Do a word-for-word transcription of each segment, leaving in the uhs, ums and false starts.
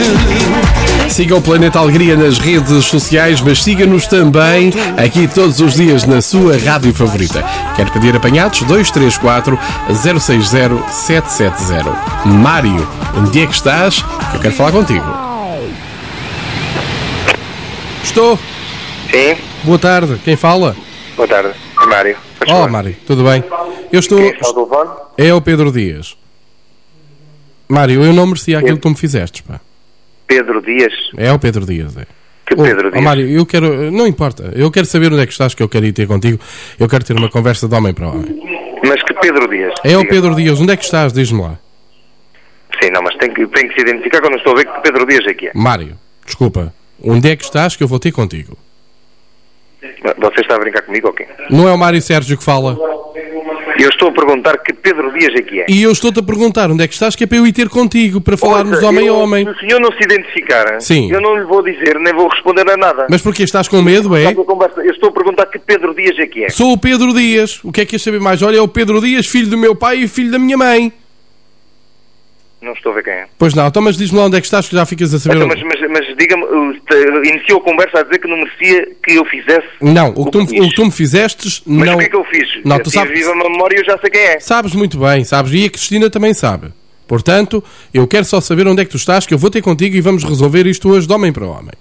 Siga o Planeta Alegria nas redes sociais, mas siga-nos também aqui todos os dias na sua rádio favorita. Quer pedir apanhados? dois três quatro, zero seis zero, sete sete zero. Mário, onde é que estás? Eu quero falar contigo. Estou. Sim. Boa tarde. Quem fala? Boa tarde. É Mário. Olá, Mário. Tudo bem? Eu estou... Quem está ao telefone? É o Pedro Dias. Mário, eu não merecia aquilo que tu me fizeste, pá. Pedro Dias? É o Pedro Dias, é. Que Pedro oh, Dias? Oh, Mário, eu quero... Não importa. Eu quero saber onde é que estás, que eu quero ir ter contigo. Eu quero ter uma conversa de homem para homem. Mas que Pedro Dias? É o Diga. Pedro Dias. Onde é que estás? Diz-me lá. Sim, não, mas tem que, tem que se identificar quando estou a ver que Pedro Dias é que é. Mário, desculpa. Onde é que estás que eu vou ter contigo? Você está a brincar comigo ou quê? Não é o Mário Sérgio que fala? Eu estou a perguntar que Pedro Dias é que é. E eu estou-te a perguntar onde é que estás que é para eu ir ter contigo, para falarmos Ouça, homem a eu- homem. Se o senhor não se identificar, Sim. eu não lhe vou dizer, nem vou responder a nada. Mas porquê? Estás com medo, é? Sabe a conversa? Eu estou a perguntar que Pedro Dias é que é. Sou o Pedro Dias. O que é que queres saber mais? Olha, é o Pedro Dias, filho do meu pai e filho da minha mãe. Não estou a ver quem é. Pois não, então mas diz-me lá onde é que estás que já ficas a saber. Então, onde- mas, mas, mas diga-me, uh, te- iniciou a conversa a dizer que não merecia que eu fizesse. Não, o que, tu, fiz. me- o que tu me fizestes Mas não... o que é que eu fiz? Não, Eu tu tive sabes- viva memória, eu já sei quem é. Sabes muito bem, sabes, e a Cristina também sabe. Portanto, eu quero só saber onde é que tu estás, que eu vou ter contigo e vamos resolver isto hoje de homem para homem.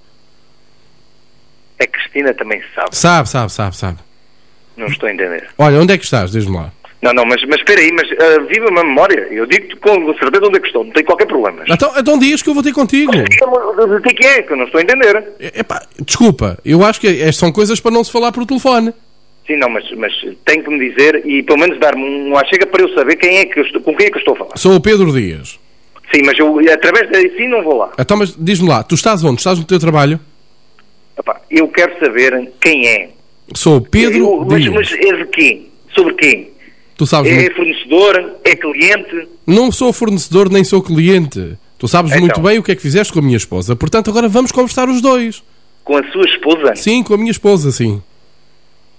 A Cristina também sabe. Sabe, sabe, sabe, sabe. Não estou a entender. Olha, onde é que estás? Diz-me lá. Não, não, mas, mas espera aí, mas uh, viva uma memória. Eu digo-te com certeza onde é que estou, não tem qualquer problema. Então, então dias que eu vou ter contigo. Diga-me o que é que eu não estou a entender. Epá, desculpa, eu acho que é- são coisas para não se falar por telefone. Sim, não, mas, mas tem que me dizer e pelo menos dar-me um achega para eu saber quem é que eu estou, com quem é que eu estou a falar. Sou o Pedro Dias. Sim, mas eu através daí sim não vou lá. Então, mas diz-me lá, tu estás onde? Estás no teu trabalho? Epá, eu quero saber quem é. Sou o Pedro Eu- mas, Dias. mas é de quê? Sobre quem? Tu sabes É muito... fornecedor? É cliente? Não sou fornecedor nem sou cliente. Tu sabes Então. muito bem o que é que fizeste com a minha esposa. Portanto, agora vamos conversar os dois. Com a sua esposa? Sim, com a minha esposa, sim.